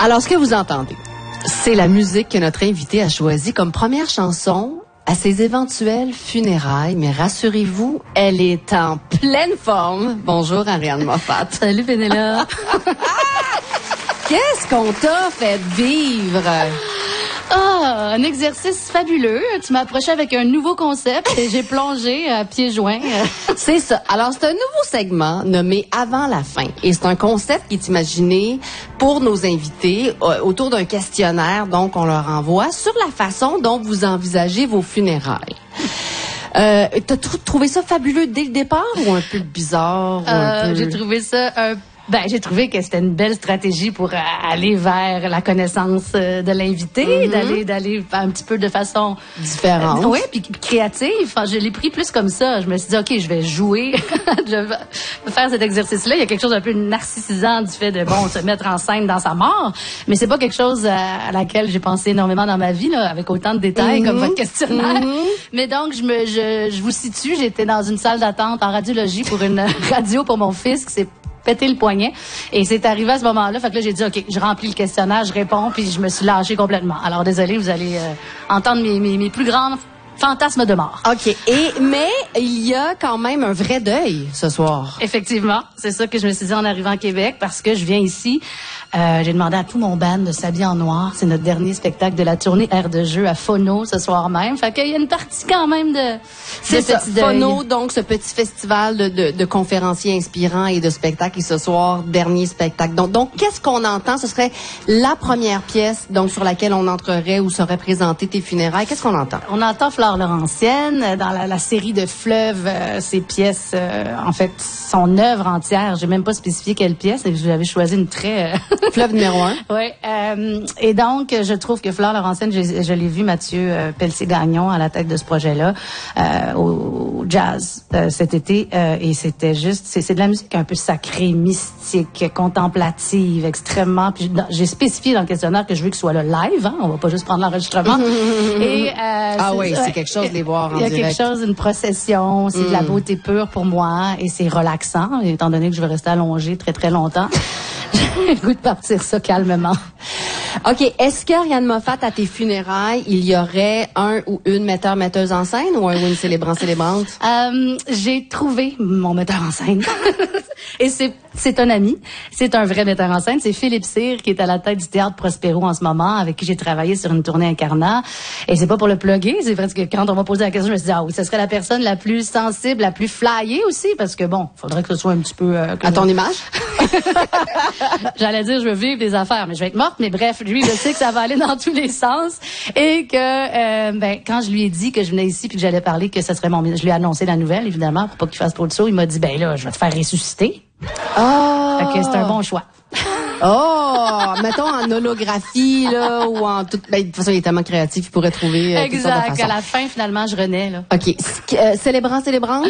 Alors, ce que vous entendez, c'est la musique que notre invité a choisie comme première chanson à ses éventuelles funérailles. Mais rassurez-vous, elle est en pleine forme. Bonjour, Ariane Moffat. Salut, Pénélope. Qu'est-ce qu'on t'a fait vivre? Ah, un exercice fabuleux. Tu m'as approché avec un nouveau concept et j'ai plongé à pieds joints. C'est ça. Alors, c'est un nouveau segment nommé Avant la fin. Et c'est un concept qui est imaginé pour nos invités autour d'un questionnaire, donc, on leur envoie sur la façon dont vous envisagez vos funérailles. T'as trouvé ça fabuleux dès le départ ou un peu bizarre? J'ai trouvé ça j'ai trouvé que c'était une belle stratégie pour aller vers la connaissance de l'invité, d'aller un petit peu de façon différente. Oui, puis créative. Enfin, je l'ai pris plus comme ça. Je me suis dit, OK, je vais jouer, je vais faire cet exercice-là. Il y a quelque chose d'un peu narcissisant du fait de, se mettre en scène dans sa mort. Mais c'est pas quelque chose à laquelle j'ai pensé énormément dans ma vie, là, avec autant de détails comme votre questionnaire. Mais donc, je vous situe, j'étais dans une salle d'attente en radiologie pour une radio pour mon fils qui s'est pété le poignet. Et c'est arrivé à ce moment-là. Fait que là, j'ai dit, OK, je remplis le questionnaire, je réponds, puis je me suis lâchée complètement. Alors, désolé, vous allez entendre mes plus grands fantasmes de mort. OK. Mais il y a quand même un vrai deuil ce soir. Effectivement. C'est ça que je me suis dit en arrivant à Québec, parce que je viens ici. J'ai demandé à tout mon band de s'habiller en noir. C'est notre dernier spectacle de la tournée Air de jeu à Phono ce soir même. Fait qu'il y a une partie quand même de petit deuil. Phono, donc ce petit festival de conférenciers inspirants et de spectacles. Et ce soir, dernier spectacle. Donc qu'est-ce qu'on entend? Ce serait la première pièce donc sur laquelle on entrerait ou serait présentée tes funérailles. Qu'est-ce qu'on entend? On entend Flore Laurentienne dans la série de Fleuves. Ces pièces, en fait, son œuvre entière. J'ai même pas spécifié quelle pièce. Et j'avais choisi une très... Fleuve numéro 1. Oui. Et donc, je trouve que Flore Laurentienne, je l'ai vu Mathieu Pelletier-Gagnon à la tête de ce projet-là au jazz cet été. Et c'était juste, c'est de la musique un peu sacrée, mystique, contemplative, extrêmement. Puis j'ai spécifié dans le questionnaire que je veux que ce soit le live. Hein, on va pas juste prendre l'enregistrement. Et c'est quelque chose de les voir en direct. Il y a quelque chose, une procession. C'est de la beauté pure pour moi et c'est relaxant, étant donné que je vais rester allongée très très longtemps. J'ai le goût de partir ça calmement. OK. Est-ce qu'Ariane Moffat, à tes funérailles, il y aurait un ou une metteuse en scène ou une célébrante? J'ai trouvé mon metteur en scène. Et c'est un ami. C'est un vrai metteur en scène. C'est Philippe Cyr qui est à la tête du Théâtre Prospero en ce moment, avec qui j'ai travaillé sur une tournée Incarnat. Et c'est pas pour le plugger. C'est parce que quand on m'a posé la question, je me suis dit, oui, ce serait la personne la plus sensible, la plus flyée aussi, parce que faudrait que ce soit un petit peu... à ton image? J'allais dire, je veux vivre des affaires, mais je vais être morte. Mais bref, lui, je sais que ça va aller dans tous les sens. Et que, quand je lui ai dit que je venais ici puis que j'allais parler, que ce serait je lui ai annoncé la nouvelle, évidemment, pour pas qu'il fasse trop de saut. Il m'a dit, là, je vais te faire ressusciter. Oh! Fait que c'est un bon choix. Oh, mettons en holographie là ou en toute. De toute façon, il est tellement créatif, il pourrait trouver. Exact. À la fin, finalement, je renais là. OK. Célébrante.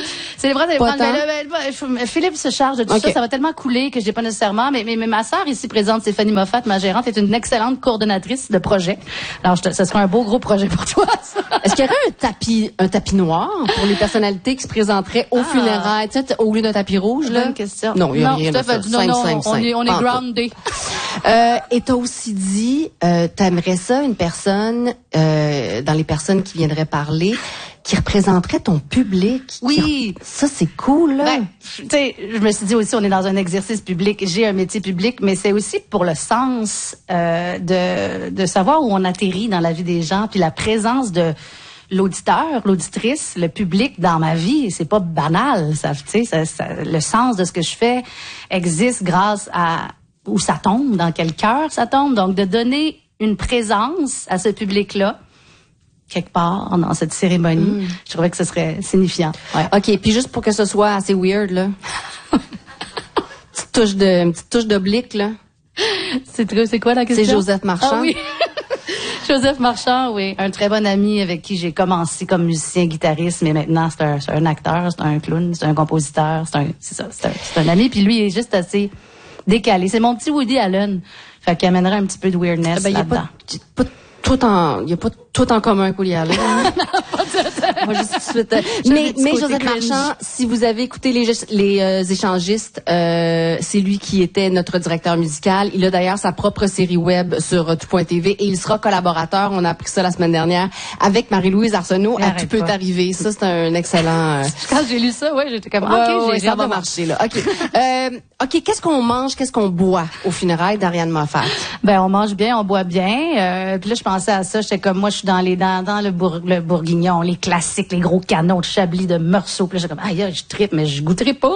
Philippe se charge de tout ça. Ça va tellement couler que je n'ai pas nécessairement. Mais ma sœur ici présente, Stéphanie Moffat, ma gérante, est une excellente coordonnatrice de projet. Alors, ce sera un beau gros projet pour toi. Ça. Est-ce qu'il y aurait un tapis noir pour les personnalités qui se présenteraient aux funérailles, tu sais, au lieu d'un tapis rouge là? Bonne question. Non, il y a rien de ça. On est groundé. Et t'as aussi dit, t'aimerais ça une personne, dans les personnes qui viendraient parler, qui représenterait ton public. Oui. Ça, c'est cool, là. Tu sais, je me suis dit aussi, on est dans un exercice public. J'ai un métier public, mais c'est aussi pour le sens de savoir où on atterrit dans la vie des gens, puis la présence de l'auditeur, l'auditrice, le public dans ma vie, c'est pas banal. Le sens de ce que je fais existe grâce à où ça tombe, dans quel cœur ça tombe. Donc, de donner une présence à ce public-là, quelque part, dans cette cérémonie, je trouvais que ce serait signifiant. Ouais. OK, puis juste pour que ce soit assez weird, là. Une petite touche d'oblique, là. C'est quoi la question? C'est Joseph Marchand. Ah oui. Joseph Marchand, oui. Un très bon ami avec qui j'ai commencé comme musicien, guitariste, mais maintenant c'est un acteur, c'est un clown, c'est un compositeur, c'est un ami. Puis lui, il est juste assez décalé. C'est mon petit Woody Allen. Fait qu'il amènerait un petit peu de weirdness là-dedans. Il y a pas tout en commun, Woody Allen. On va juste tout de suite. Mais Josette Marchand, si vous avez écouté les échangistes, c'est lui qui était notre directeur musical. Il a d'ailleurs sa propre série web sur tout.tv et il sera collaborateur. On a appris ça la semaine dernière avec Marie-Louise Arsenault. À Tout peut arriver. Ça, c'est un excellent. Quand j'ai lu ça, ouais, j'étais comme ça va marcher là. OK, qu'est-ce qu'on mange, qu'est-ce qu'on boit aux funérailles d'Ariane Moffat? Ben on mange bien, on boit bien. Puis là je pensais à ça, j'étais comme moi je suis dans le bourguignon, les classiques, les gros canons de Chablis, de Meursault. Puis là j'étais comme aïe, je trippe mais je goûterai pas.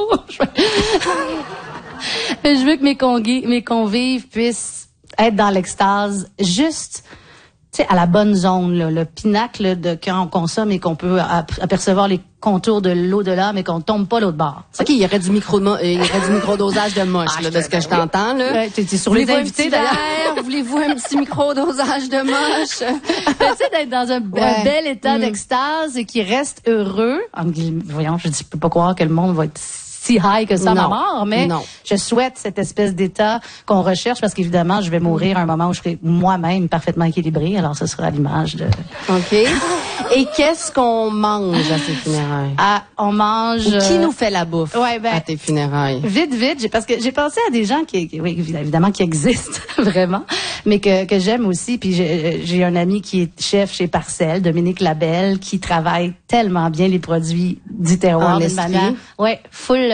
Je veux que mes convives puissent être dans l'extase juste à la bonne zone, là, le pinacle de quand on consomme et qu'on peut apercevoir les contours de l'au-delà, mais qu'on tombe pas l'autre bord. OK, il y aurait du microdosage de moche, là, de ce que je t'entends, là. Ouais, t'es sur les invités, d'ailleurs. Voulez-vous un petit microdosage de moche? Tu sais, d'être dans un bel état d'extase et qui reste heureux. Voyons, je peux pas croire que le monde va être si high que ça à ma mort, mais je souhaite cette espèce d'état qu'on recherche parce qu'évidemment, je vais mourir à un moment où je serai moi-même parfaitement équilibrée, alors ce sera l'image de... OK. Et qu'est-ce qu'on mange à ces funérailles? On mange... Qui nous fait la bouffe à tes funérailles? Vite, parce que j'ai pensé à des gens qui évidemment, qui existent vraiment, mais que j'aime aussi. Puis j'ai un ami qui est chef chez Parcelles, Dominique Labelle, qui travaille tellement bien les produits du terroir d'une manière... full...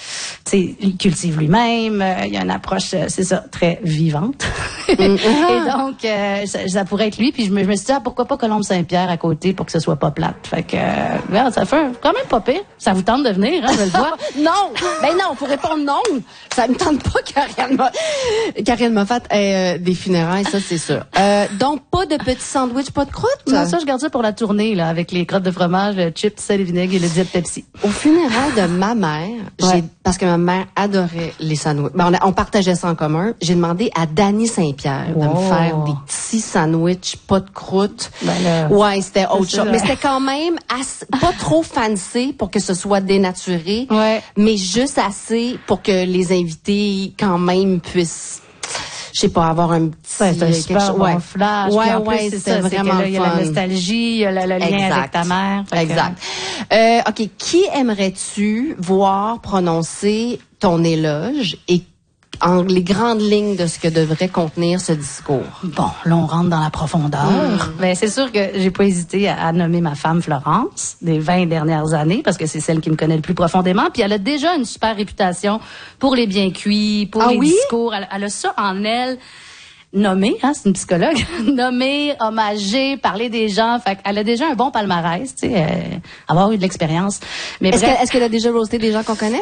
il cultive lui-même, il y a une approche, c'est ça, très vivante. Et donc, ça pourrait être lui. Puis je me suis dit, pourquoi pas Colombe Saint-Pierre à côté pour que ce soit pas plate. Fait que, ça fait quand même pas pire. Ça vous tente de venir, je le vois. Non! Ben non, pour répondre non, ça me tente pas qu'Ariane Moffat ait des funérailles, ça c'est sûr. Donc, pas de petits sandwichs, pas de croûte? Non, ça, je garde ça pour la tournée, là, avec les crottes de fromage, le chips, sel et vinaigre et le diète Pepsi. Au funérailles de ma mère, parce que ma mère adorait les sandwichs. Ben, on partageait ça en commun. J'ai demandé à Dany Saint-Pierre de me faire des petits sandwichs, pas de croûte. Ouais, c'était autre chose. Mais c'était quand même pas trop fancy pour que ce soit dénaturé, mais juste assez pour que les invités quand même puissent, je sais pas, avoir un petit... C'est un super bon flash. C'est vraiment il y a la nostalgie, il y a le lien avec ta mère. Exact. OK, qui aimerais-tu voir prononcer ton éloge et en les grandes lignes de ce que devrait contenir ce discours? Bon, là, on rentre dans la profondeur. Ben, c'est sûr que j'ai pas hésité à nommer ma femme Florence des 20 dernières années parce que c'est celle qui me connaît le plus profondément. Puis elle a déjà une super réputation pour les bien cuits, pour les discours. Elle a ça en elle. Nommée, c'est une psychologue, nommée, hommagée, parler des gens. Fait qu'elle a déjà un bon palmarès, tu sais, avoir eu de l'expérience. Mais est-ce qu'elle a déjà roasté des gens qu'on connaît?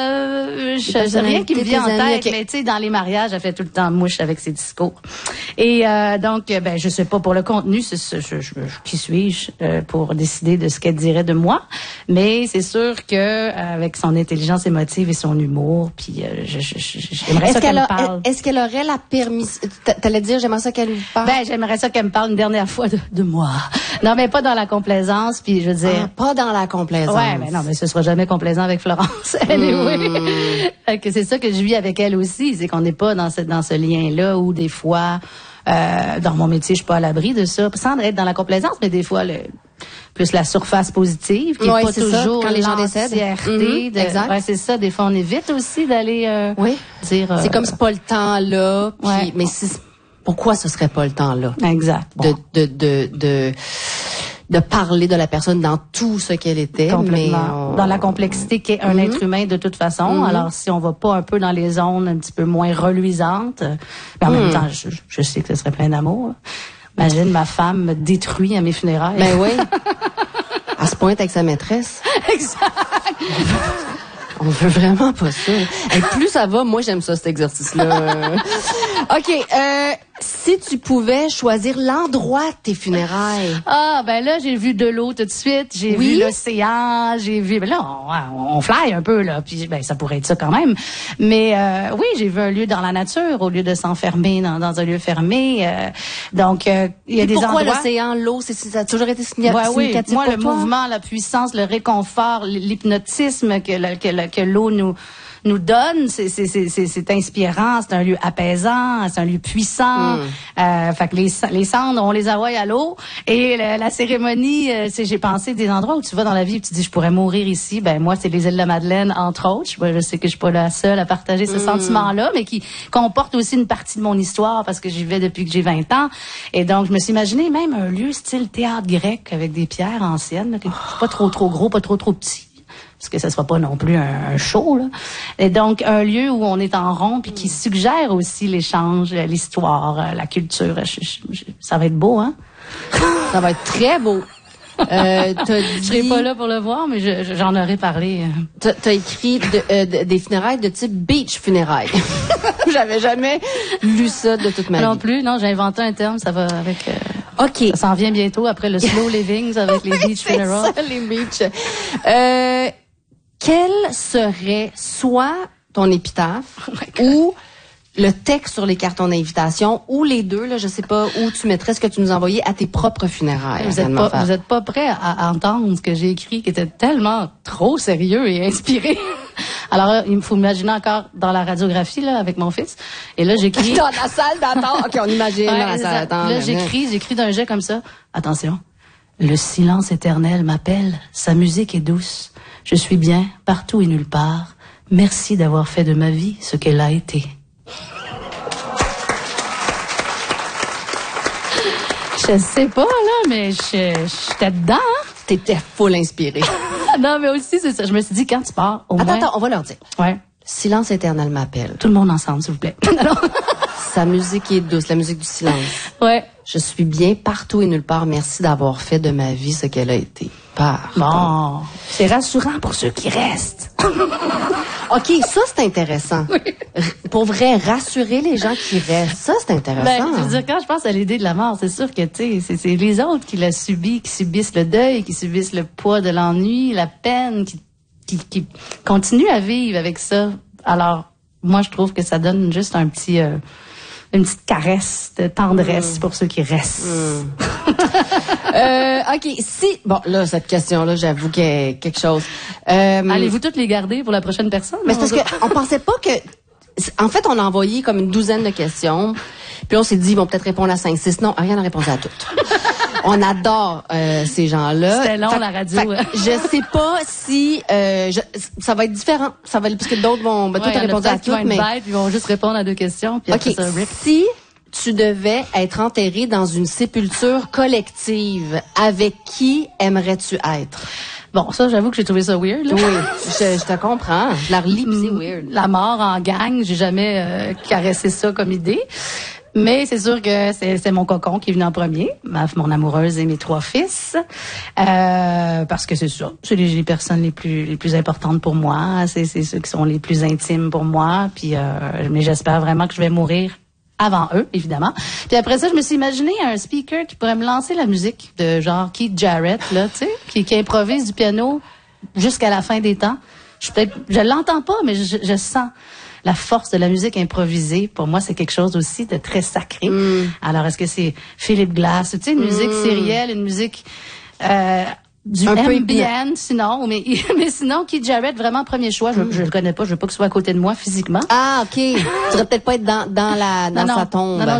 Je sais rien qui me vient en tête, mais tu sais, dans les mariages, elle fait tout le temps mouche avec ses discours. Et donc, ben, je sais pas pour le contenu, qui suis-je pour décider de ce qu'elle dirait de moi. Mais c'est sûr que avec son intelligence émotive et son humour, puis j'aimerais ça qu'elle me parle. Est-ce qu'elle aurait la permission? T'allais dire, j'aimerais ça qu'elle me parle? Ben, j'aimerais ça qu'elle me parle une dernière fois de moi. Non, mais pas dans la complaisance, puis je veux dire... pas dans la complaisance. Ouais, mais non, mais ce sera jamais complaisant avec Florence. Que c'est ça que je vis avec elle aussi, c'est qu'on n'est pas dans ce lien-là où des fois, dans mon métier, je suis pas à l'abri de ça, sans être dans la complaisance, mais des fois, plus la surface positive, qui est pas toujours quand les gens décèdent. Exact. Ouais, c'est ça. Des fois, on évite aussi d'aller dire... c'est comme c'est pas le temps là. Puis, mais pourquoi ce serait pas le temps là? Exact. Bon. De parler de la personne dans tout ce qu'elle était. Complètement. Dans la complexité qu'est un être humain de toute façon. Alors, si on va pas un peu dans les zones un petit peu moins reluisantes, mais en même temps, je sais que ce serait plein d'amour. Imagine, ma femme me détruit à mes funérailles. Ben oui. Elle se pointe avec sa maîtresse. Exact. On veut vraiment pas ça. Et plus ça va, moi j'aime ça, cet exercice-là. OK. Si tu pouvais choisir l'endroit de tes funérailles. Ah, ben là, j'ai vu de l'eau tout de suite. J'ai vu l'océan. J'ai vu... Ben là, on fly un peu, là. Puis, ben, ça pourrait être ça quand même. Mais oui, j'ai vu un lieu dans la nature au lieu de s'enfermer dans un lieu fermé. Donc, il y a des endroits... Pourquoi l'océan, l'eau, ça a toujours été significatif moi, pour le toi? Mouvement, la puissance, le réconfort, l'hypnotisme que l'eau nous nous donne, c'est inspirant, c'est un lieu apaisant, c'est un lieu puissant. Fait que les cendres, on les envoie à l'eau. Et la cérémonie, j'ai pensé des endroits où tu vas dans la vie et tu te dis, je pourrais mourir ici. Ben moi, c'est les îles de la Madeleine, entre autres. Je sais que je suis pas la seule à partager ce sentiment-là, mais qui comporte aussi une partie de mon histoire parce que j'y vais depuis que j'ai 20 ans. Et donc, je me suis imaginé même un lieu style théâtre grec avec des pierres anciennes, là, pas trop gros, pas trop petit. Parce que ça sera pas non plus un show, là. Et donc, un lieu où on est en rond puis qui suggère aussi l'échange, l'histoire, la culture. Ça va être beau, hein? Ça va être très beau. Je serai pas là pour le voir, mais j'en aurais parlé. T'as écrit des funérailles de type beach funérailles. J'avais jamais lu ça de toute ma vie. Non plus, non, j'ai inventé un terme, ça va avec... OK. Ça s'en vient bientôt après le slow living avec les beach funerals. C'est ça, les beach. Quel serait soit ton épitaphe ou le texte sur les cartons d'invitation ou les deux, là, je sais pas où tu mettrais ce que tu nous envoyais à tes propres funérailles. Vous êtes pas prêts à entendre ce que j'ai écrit qui était tellement trop sérieux et inspiré. Alors, il faut m'imaginer encore dans la radiographie, là, avec mon fils. Et là, j'écris... Dans la salle d'attente. OK, on imagine dans la salle d'attente. Là, j'écris d'un jet comme ça. Attention. Le silence éternel m'appelle. Sa musique est douce. Je suis bien partout et nulle part. Merci d'avoir fait de ma vie ce qu'elle a été. Je sais pas, là, mais j'étais dedans, hein? T'étais full inspirée. Non, mais aussi, c'est ça. Je me suis dit, quand tu pars, au moins... Attends, on va leur dire. Ouais. Silence éternel m'appelle. Tout le monde ensemble, s'il vous plaît. Sa musique est douce, la musique du silence. Ouais. Je suis bien partout et nulle part. Merci d'avoir fait de ma vie ce qu'elle a été. Bon. C'est rassurant pour ceux qui restent. OK, ça, c'est intéressant. Oui. Pour vrai, rassurer les gens qui restent, ça, c'est intéressant. Ben, je veux dire, quand je pense à l'idée de la mort, c'est sûr que, tu sais, c'est les autres qui la subissent, qui subissent le deuil, qui subissent le poids de l'ennui, la peine, qui continuent à vivre avec ça. Alors, moi, je trouve que ça donne juste une petite caresse de tendresse pour ceux qui restent. OK, bon, là, cette question-là, j'avoue qu'il y a quelque chose. Allez-vous toutes les garder pour la prochaine personne? Mais c'est parce qu'on pensait pas que... En fait, on a envoyé comme une douzaine de questions. Puis on s'est dit, ils vont peut-être répondre à 5-6. Non, Ariane a répondu à toutes. On adore ces gens-là. C'était long, la radio. Je sais pas si ça va être différent. Ça va parce que d'autres vont... toi, t'as répondu à toutes, mais... Ils vont juste répondre à 2 questions. Puis OK, si tu devais être enterré dans une sépulture collective, avec qui aimerais-tu être? Bon, ça, j'avoue que j'ai trouvé ça weird. Là. Oui, je te comprends. Je la relis, c'est weird. La mort en gang, j'ai jamais caressé ça comme idée. Mais c'est sûr que c'est mon cocon qui est venu en premier, mon amoureuse et mes 3 fils, parce que c'est ça, c'est les personnes les plus importantes pour moi, c'est ceux qui sont les plus intimes pour moi. Puis, mais j'espère vraiment que je vais mourir avant eux, évidemment. Puis après ça, je me suis imaginé un speaker qui pourrait me lancer la musique de genre Keith Jarrett, là, tu sais, qui improvise du piano jusqu'à la fin des temps. Je l'entends pas, mais je sens la force de la musique improvisée. Pour moi, c'est quelque chose aussi de très sacré. Alors, est-ce que c'est Philip Glass, tu sais, une musique sérielle, une musique du ambient, sinon, mais sinon, Keith Jarrett, vraiment premier choix. Je le connais pas, je veux pas qu'il soit à côté de moi physiquement. Ah, OK. Tu devrais peut-être pas être dans sa tombe. Non,